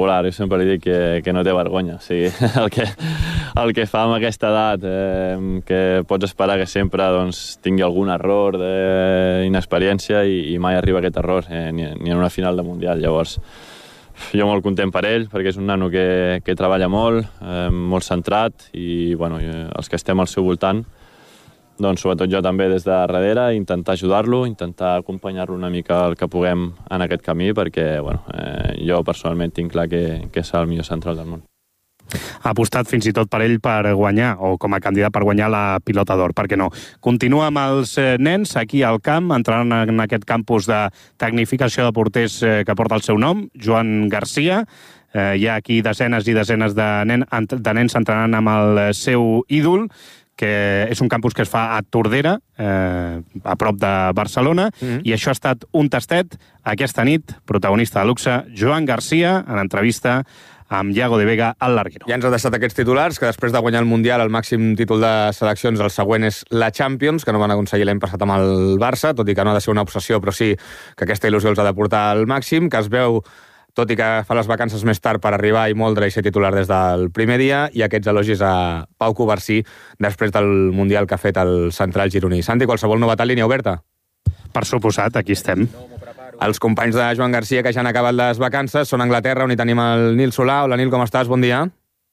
espectacular. Jo sempre li dic que no té vergonya. O sigui, el que fa amb aquesta edat, que pots esperar que sempre tingui algun error d'inexperiència i mai arriba aquest error, ni en una final de Mundial. Llavors, jo molt content per ell, perquè és un nano que treballa molt, molt centrat, i els que estem al seu voltant, sobretot jo també des de darrere, intentar ajudar-lo, intentar acompanyar-lo una mica el que puguem en aquest camí, perquè jo personalment tinc clar que és el millor central del món. Ha apostat fins i tot per ell per guanyar, o com a candidat per guanyar la Pilota d'Or, per què no? Continua amb els nens aquí al camp, entrant en aquest campus de tecnificació de porters que porta el seu nom, Joan Garcia. Hi ha aquí desenes i desenes de nens entrenant amb el seu ídol, que és un campus que es fa a Tordera, a prop de Barcelona, i això ha estat un tastet aquesta nit, protagonista de luxe, Joan Garcia, en entrevista amb Iago de Vega al Larguero. Ja ens ha deixat aquests titulars, que després de guanyar el Mundial, el màxim títol de seleccions, el següent és la Champions, que no van aconseguir l'any passat amb el Barça, tot i que no ha de ser una obsessió, però sí que aquesta il·lusió els ha de portar al màxim, que es veu, tot i que fa les vacances més tard per arribar i moldre i ser titular des del primer dia, i aquests elogis a Pau Covarsí després del Mundial que ha fet el central gironí. Santi, qualsevol novetat, línia oberta? Per suposat, aquí estem. Els companys de Joan Garcia, que ja han acabat les vacances, són a Anglaterra, on hi tenim el Nil Solà. Hola, Nil, com estàs? Bon dia.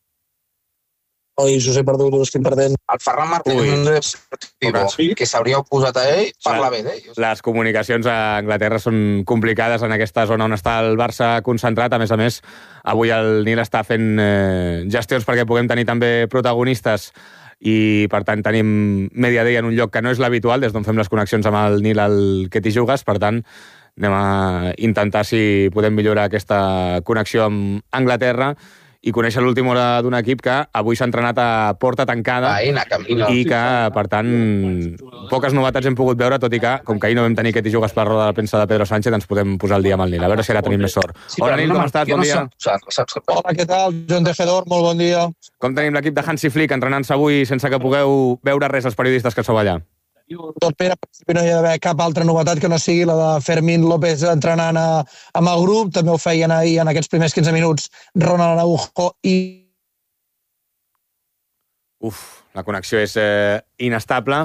Oi, us he perdut, us estic perdent. El Ferran Martínez, que s'hauria oposat a ell, parla bé d'ell. Les comunicacions a Anglaterra són complicades en aquesta zona on està el Barça concentrat. A més, avui el Nil està fent gestions perquè puguem tenir també protagonistes i, per tant, tenim Media Day en un lloc que no és l'habitual, des d'on fem les connexions amb el Nil al Que t'hi jugues. Per tant, anem a intentar si podem millorar aquesta connexió amb Anglaterra i conèixer l'última hora d'un equip que avui s'ha entrenat a porta tancada i que, per tant, poques novetats hem pogut veure, tot i que, com que ahir no vam tenir que t'hi jugues per la roda de premsa de Pedro Sánchez, ens podem posar el dia amb el Nil. A veure si ara tenim més sort. Hola, Nil, com estàs? Bon dia. Hola, què tal? Joan Tejedor, molt bon dia. Com tenim l'equip de Hansi Flick entrenant-se avui sense que pugueu veure res els periodistes que sou allà? Tot per no hi ha d'haver cap altra novetat que no sigui la de Fermín López entrenant amb el grup. També ho feien ahir en aquests primers 15 minuts Ronald Araujo i... La connexió és inestable.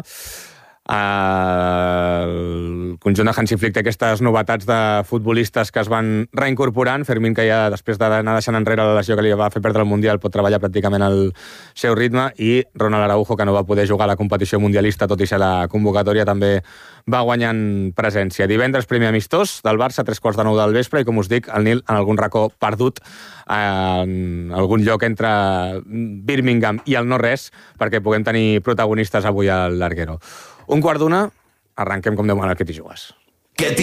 El conjunt de Hansi Flick té aquestes novetats de futbolistes que es van reincorporant. Fermín, que ja després d'anar deixant enrere la lesió que li va fer perdre el Mundial, pot treballar pràcticament al seu ritme, i Ronald Araujo, que no va poder jugar a la competició mundialista tot i ser la convocatòria, també va guanyant presència. Divendres, primer amistós del Barça, 15:45 del vespre, i com us dic, el Nil en algun racó perdut en algun lloc entre Birmingham i el no-res, perquè puguem tenir protagonistes avui al Larguero. 1:15, arrenquem com Déu mana al Que t'hi jugues.